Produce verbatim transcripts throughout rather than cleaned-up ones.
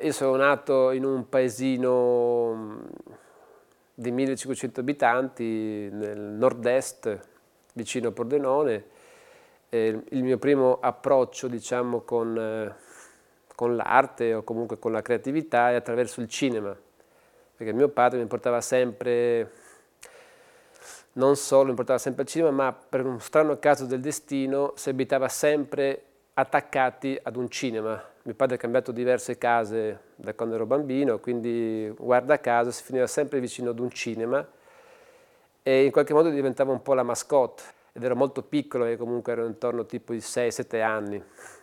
io sono nato in un paesino di millecinquecento abitanti nel nord-est, vicino a Pordenone. E il mio primo approccio, diciamo, con, eh, con l'arte o comunque con la creatività è attraverso il cinema, perché mio padre mi portava sempre, non solo mi portava sempre al cinema, ma per un strano caso del destino si abitava sempre attaccati ad un cinema. Mio padre ha cambiato diverse case da quando ero bambino, quindi guarda caso si finiva sempre vicino ad un cinema e in qualche modo diventava un po' la mascotte. Ed ero molto piccolo, e comunque ero intorno tipo di sei sette anni.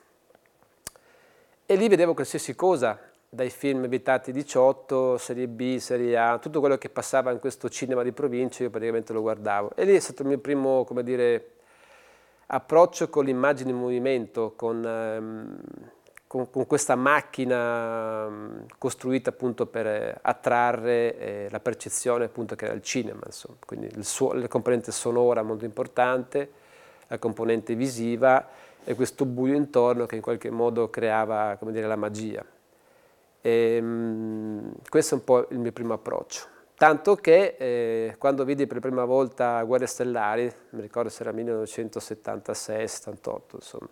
E lì vedevo qualsiasi cosa, dai film Vietati diciotto, serie B, serie A, tutto quello che passava in questo cinema di provincia io praticamente lo guardavo. E lì è stato il mio primo, come dire, approccio con l'immagine in movimento, con, ehm, con, con questa macchina um, costruita appunto per attrarre eh, la percezione appunto che era il cinema, insomma. Quindi il suo, la componente sonora molto importante, la componente visiva e questo buio intorno che in qualche modo creava, come dire, la magia. E, um, questo è un po' il mio primo approccio. Tanto che eh, quando vidi per la prima volta Guerre Stellari, mi ricordo se era millenovecentosettantasei settantotto, insomma,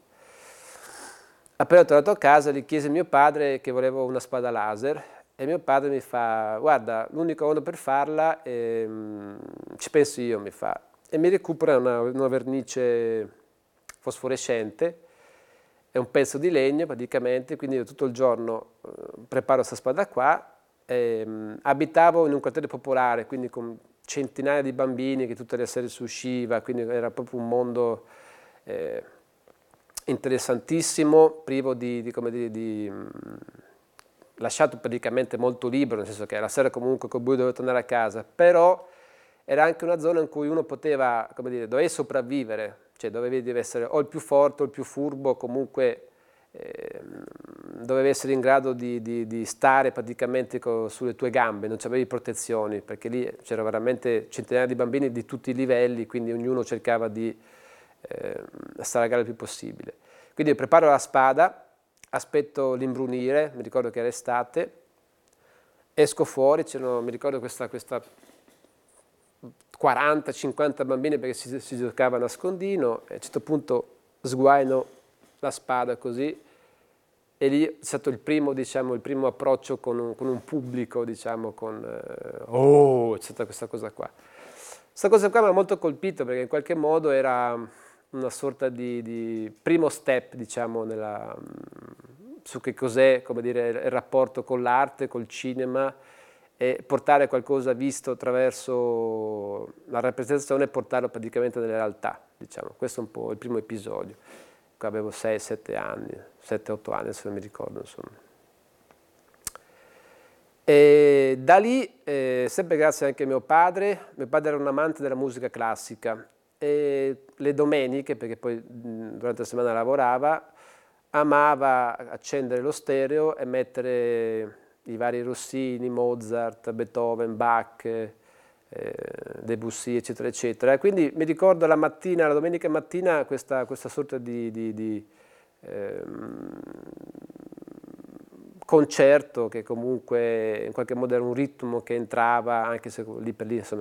appena tornato a casa gli chiese a mio padre che volevo una spada laser e mio padre mi fa: guarda, l'unico modo per farla è, ci penso io, mi fa, e mi recupera una, una vernice fosforescente, è un pezzo di legno praticamente, quindi io tutto il giorno eh, preparo questa spada qua. E, um, abitavo in un quartiere popolare, quindi con centinaia di bambini che tutte le sere si usciva, quindi era proprio un mondo eh, interessantissimo, privo di, di, come dire, di um, lasciato praticamente molto libero, nel senso che la sera comunque col buio dovevo tornare a casa, però era anche una zona in cui uno poteva, come dire, doveva sopravvivere, cioè dovevi essere o il più forte o il più furbo, comunque eh, dovevi essere in grado di, di, di stare praticamente co, sulle tue gambe, non avevi protezioni, perché lì c'erano veramente centinaia di bambini di tutti i livelli, quindi ognuno cercava di eh, stare a gara il più possibile. Quindi io preparo la spada, aspetto l'imbrunire, mi ricordo che era estate, esco fuori, c'erano, mi ricordo questa, questa quaranta cinquanta bambini perché si, si giocava a nascondino, e a un certo punto sguaino la spada così, e lì è stato il primo, diciamo, il primo approccio con un, con un pubblico, diciamo, con eh, oh, c'è stata questa cosa qua. Questa cosa qua mi ha molto colpito perché in qualche modo era una sorta di, di primo step, diciamo, nella, su che cos'è, come dire, il rapporto con l'arte, col cinema, e portare qualcosa visto attraverso la rappresentazione e portarlo praticamente nella realtà, diciamo. Questo è un po' il primo episodio. Qua avevo sei sette anni, sette otto anni, se non mi ricordo, insomma. E da lì, eh, sempre grazie anche a mio padre, mio padre era un amante della musica classica, e le domeniche, perché poi mh, durante la settimana lavorava, amava accendere lo stereo e mettere i vari Rossini, Mozart, Beethoven, Bach, eh, Debussy, eccetera, eccetera. E quindi mi ricordo la mattina, la domenica mattina, questa, questa sorta di, di, di ehm, concerto che comunque in qualche modo era un ritmo che entrava, anche se lì per lì insomma,